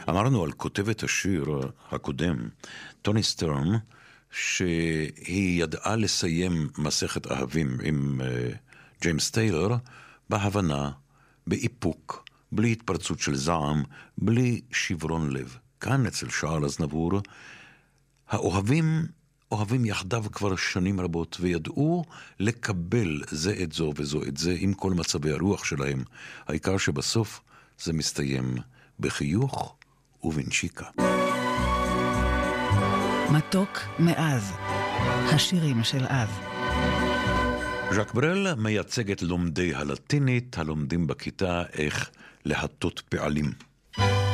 אמרנו על כותבת השיר הקודם, טוני סטרם, שהיא ידעה לסיים מסכת אהבים עם ג'יימס טיילר, בהבנה, באיפוק, בלי התפרצות של זעם, בלי שברון לב. כאן אצל שאול אזנבור, האוהבים אוהבים יחדיו כבר שנים רבות, וידעו לקבל זה את זו וזו את זה עם כל מצבי הרוח שלהם. העיקר שבסוף זה מסתיים בחיוך ובנשיקה. מתוק מאז, השירים של אז. ז'ק ברל מייצג את לומדי הלטינית, הלומדים בכיתה איך להטות פעלים.